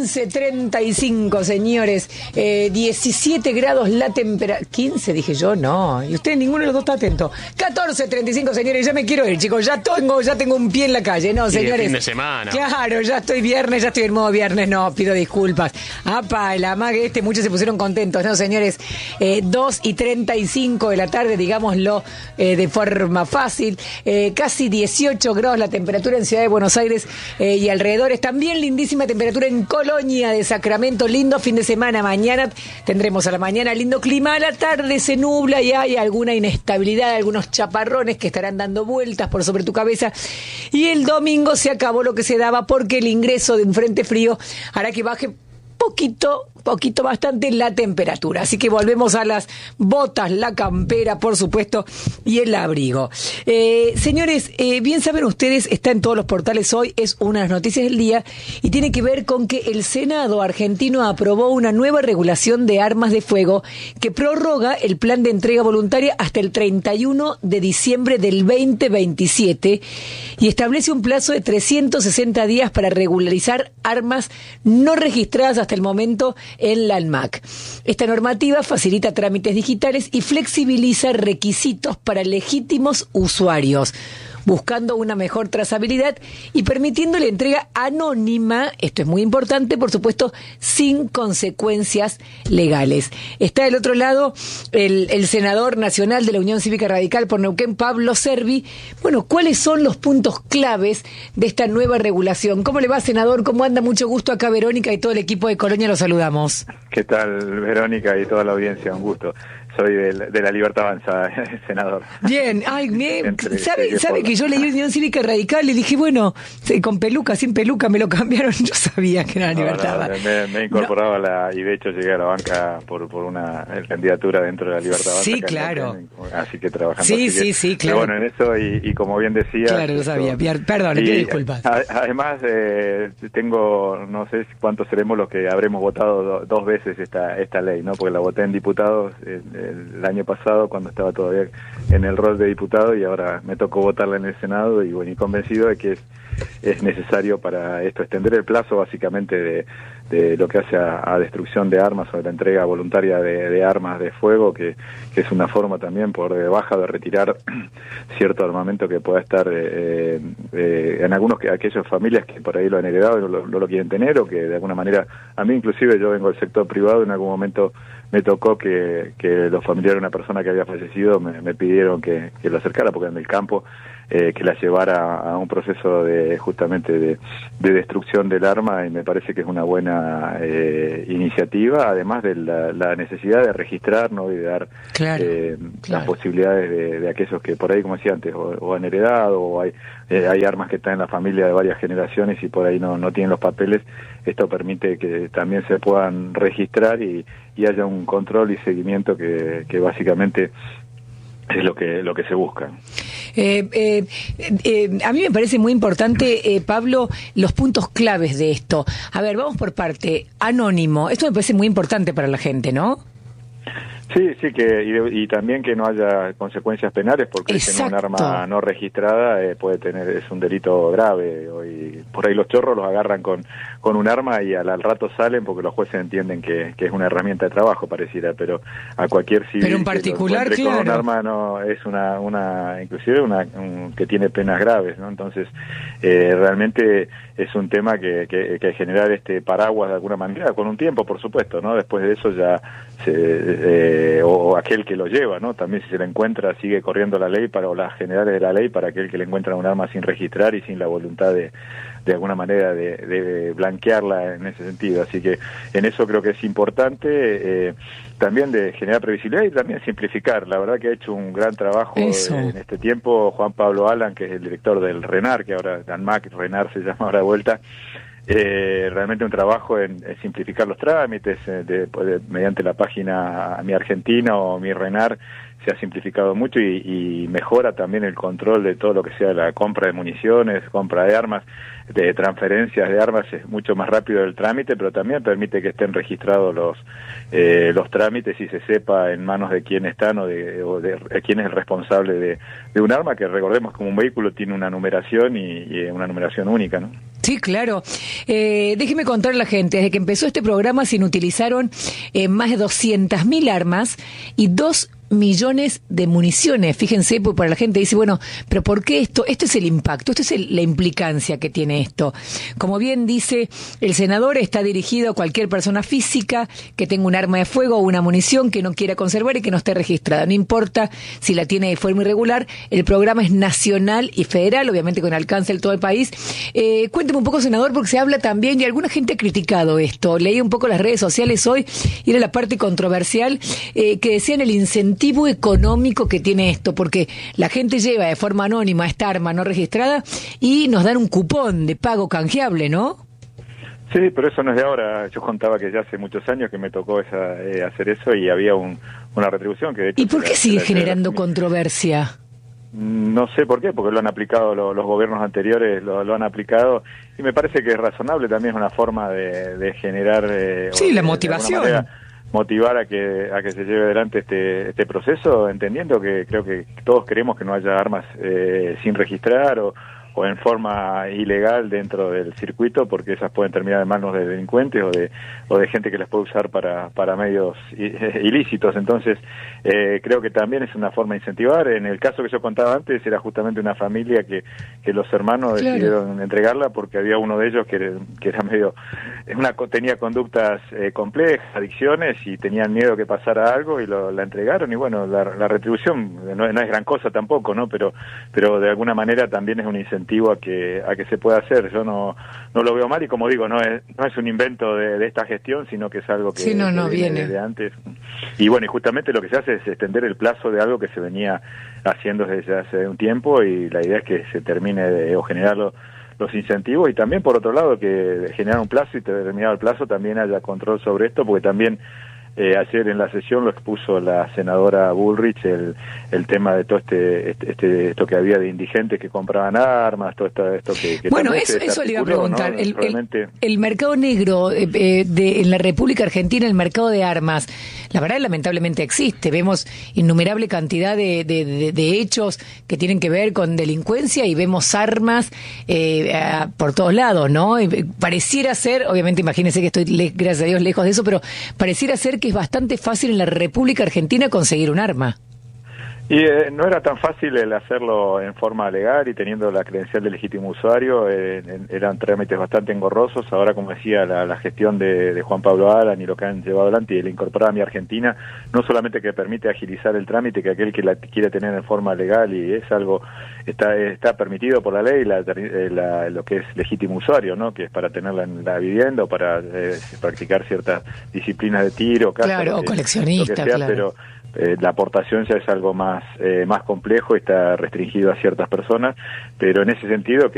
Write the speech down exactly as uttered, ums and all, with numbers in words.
quince treinta y cinco, señores. Eh, diecisiete grados la temperatura. quince, dije yo, no. Y usted, ninguno de los dos está atento. catorce treinta y cinco, señores. Ya me quiero ir, chicos. Ya tengo, ya tengo un pie en la calle. No, señores. Fin de semana. Claro, ya estoy viernes, ya estoy en modo viernes. No, pido disculpas. Apa, el amague este, muchos se pusieron contentos. No, señores. Eh, dos y treinta y cinco de la tarde, digámoslo eh, de forma fácil. Eh, casi dieciocho grados la temperatura en Ciudad de Buenos Aires eh, y alrededores. También lindísima temperatura en Colonia de Sacramento. Lindo fin de semana. Mañana tendremos a la mañana lindo clima. A la tarde se nubla y hay alguna inestabilidad, algunos chaparrones que estarán dando vueltas por sobre tu cabeza. Y el domingo se acabó lo que se daba porque el ingreso de un frente frío hará que baje poquito, poquito bastante la temperatura. Así que volvemos a las botas, la campera, por supuesto, y el abrigo. Eh, señores, eh, bien saben ustedes, está en todos los portales hoy, es una de las noticias del día, y tiene que ver con que el Senado argentino aprobó una nueva regulación de armas de fuego que prorroga el plan de entrega voluntaria hasta el treinta y uno de diciembre del veinte veintisiete y establece un plazo de trescientos sesenta días para regularizar armas no registradas hasta el momento en la ANMAC. Esta normativa facilita trámites digitales y flexibiliza requisitos para legítimos usuarios, buscando una mejor trazabilidad y permitiendo la entrega anónima, esto es muy importante, por supuesto, sin consecuencias legales. Está del otro lado el, el senador nacional de la Unión Cívica Radical por Neuquén, Pablo Servi. Bueno, ¿cuáles son los puntos claves de esta nueva regulación? ¿Cómo le va, senador? ¿Cómo anda? Mucho gusto. Acá Verónica y todo el equipo de Colonia, los saludamos. ¿Qué tal, Verónica y toda la audiencia? Un gusto. Soy de, de la Libertad Avanzada, senador. Bien, ay, bien. ¿Sabe, sabe que yo leí Unión Cívica Radical y dije, bueno, con peluca, sin peluca, me lo cambiaron? Yo sabía que era la Libertad Avanzada. No, me, me incorporaba no. a la, y de hecho llegué a la banca por, por una candidatura dentro de la Libertad Avanzada. Sí, claro. Así que trabajando. Sí, así sí, que, sí, claro. Pero bueno, en eso, y, y como bien decía... Claro, lo sabía. Perdón, le pido disculpas. A, además, eh, tengo, no sé cuántos seremos los que habremos votado do, dos veces esta esta ley, ¿no? Porque la voté en diputados el, el año pasado, cuando estaba todavía en el rol de diputado, y ahora me tocó votarla en el Senado, y bueno, y convencido de que es, es necesario para esto extender el plazo básicamente de, de lo que hace a, a destrucción de armas o de la entrega voluntaria de, de armas de fuego, que, que es una forma también por de baja de retirar cierto armamento que pueda estar eh, eh, en algunos que aquellas familias que por ahí lo han heredado y no lo, no lo quieren tener, o que de alguna manera, a mí inclusive, yo vengo del sector privado, en algún momento me tocó que, que los familiares de una persona que había fallecido me, me pidieron que, que lo acercara, porque en el campo, eh, que la llevara a un proceso de justamente de, de destrucción del arma, y me parece que es una buena eh, iniciativa, además de la, la necesidad de registrar, ¿no? Y de dar claro, eh, claro. las posibilidades de, de aquellos que por ahí, como decía antes, o, o han heredado, o hay, eh, hay armas que están en la familia de varias generaciones y por ahí no, no tienen los papeles. Esto permite que también se puedan registrar y, y haya un control y seguimiento que, que básicamente es lo que lo que se busca. Eh, eh, eh, a mí me parece muy importante, eh, Pablo, los puntos claves de esto. A ver, vamos por parte. Anónimo. Esto me parece muy importante para la gente, ¿no? Sí, sí, que y, y también que no haya consecuencias penales, porque tener un arma no registrada eh, puede tener, es un delito grave. Y por ahí los chorros los agarran con con un arma y al, al rato salen porque los jueces entienden que, que es una herramienta de trabajo, pareciera, pero a cualquier civil pero en particular, que lo claro, con un arma no es una una inclusive una un, que tiene penas graves, ¿no? Entonces eh, realmente es un tema que, que, que generar este paraguas de alguna manera, con un tiempo, por supuesto, ¿no? Después de eso ya se, eh, o, o aquel que lo lleva, ¿no? También si se le encuentra, sigue corriendo la ley para, o las generales de la ley para aquel que le encuentra un arma sin registrar y sin la voluntad de, de alguna manera de, de blanquearla en ese sentido. Así que en eso creo que es importante, eh, también de generar previsibilidad y también simplificar. La verdad que ha hecho un gran trabajo eh, en este tiempo Juan Pablo Alan, que es el director del RENAR, que ahora ANMAC, RENAR se llama ahora de vuelta. Eh, realmente un trabajo en, en simplificar los trámites eh, de, de, mediante la página Mi Argentina o Mi RENAR, se ha simplificado mucho y, y mejora también el control de todo lo que sea la compra de municiones, compra de armas, de transferencias de armas, es mucho más rápido el trámite, pero también permite que estén registrados los eh, los trámites y se sepa en manos de quién están o de, o de, de quién es el responsable de, de un arma, que recordemos que un vehículo tiene una numeración y, y una numeración única, ¿no? Sí, claro. Eh, déjeme contarle a la gente, desde que empezó este programa se inutilizaron eh, más de doscientas mil armas y dos millones de municiones. Fíjense, pues para la gente dice, bueno, pero ¿por qué esto? Esto es el impacto, esto es el, la implicancia que tiene esto. Como bien dice el senador, está dirigido a cualquier persona física que tenga un arma de fuego o una munición que no quiera conservar y que no esté registrada. No importa si la tiene de forma irregular, el programa es nacional y federal, obviamente con alcance en todo el país. Eh, cuénteme un poco, senador, porque se habla también, y alguna gente ha criticado esto. Leí un poco las redes sociales hoy, y era la parte controversial, eh, que decían el incentivo económico que tiene esto, porque la gente lleva de forma anónima esta arma no registrada y nos dan un cupón de pago canjeable, ¿no? Sí, pero eso no es de ahora. Yo contaba que ya hace muchos años que me tocó esa, eh, hacer eso y había un, una retribución que de hecho... ¿Y por qué la, sigue la, generando la, controversia? No sé por qué, porque lo han aplicado lo, los gobiernos anteriores, lo, lo han aplicado, y me parece que es razonable, también es una forma de, de generar... Eh, sí, la de, motivación. De motivar a que a que se lleve adelante este este proceso, entendiendo que creo que todos queremos que no haya armas eh, sin registrar o, o en forma ilegal dentro del circuito, porque esas pueden terminar en manos de delincuentes o de o de gente que las puede usar para para medios ilícitos. Entonces eh, creo que también es una forma de incentivar. En el caso que yo contaba antes era justamente una familia que que los hermanos claro. decidieron entregarla porque había uno de ellos que era, que era medio una tenía conductas eh, complejas, adicciones, y tenían miedo que pasara algo y lo, la entregaron, y bueno, la, la retribución no, no es gran cosa tampoco, ¿no? Pero pero de alguna manera también es un incentivo a que a que se pueda hacer. Yo no no lo veo mal, y como digo, no es no es un invento de, de esta gestión, sino que es algo que, sí, no, no, que viene, viene desde antes. Y bueno, y justamente lo que se hace es extender el plazo de algo que se venía haciendo desde hace un tiempo, y la idea es que se termine de, o generarlo los incentivos, y también por otro lado que generar un plazo y terminado el plazo también haya control sobre esto, porque también eh, ayer en la sesión lo expuso la senadora Bullrich, el, el tema de todo este, este, este esto que había de indigentes que compraban armas, todo esto, esto que, que bueno, eso, eso le iba a preguntar, ¿no? el, Realmente... el, el mercado negro eh, de, en la República Argentina, el mercado de armas, la verdad lamentablemente existe, vemos innumerable cantidad de, de, de, de hechos que tienen que ver con delincuencia, y vemos armas eh, a, por todos lados, ¿no? Y pareciera ser, obviamente imagínense que estoy, le, gracias a Dios, lejos de eso, pero pareciera ser que es bastante fácil en la República Argentina conseguir un arma. Y eh, no era tan fácil el hacerlo en forma legal y teniendo la credencial de legítimo usuario, eh, eran trámites bastante engorrosos. Ahora, como decía, la, la gestión de, de Juan Pablo Alan y lo que han llevado adelante y el incorporar a Mi Argentina, no solamente que permite agilizar el trámite, que aquel que la quiere tener en forma legal, y es algo, está está permitido por la ley, la, la, lo que es legítimo usuario, ¿no? Que es para tenerla en la vivienda o para eh, practicar ciertas disciplinas de tiro, caza, claro, o coleccionista, lo que sea, claro. Pero Eh, la aportación ya es algo más eh, más complejo, está restringido a ciertas personas, pero en ese sentido que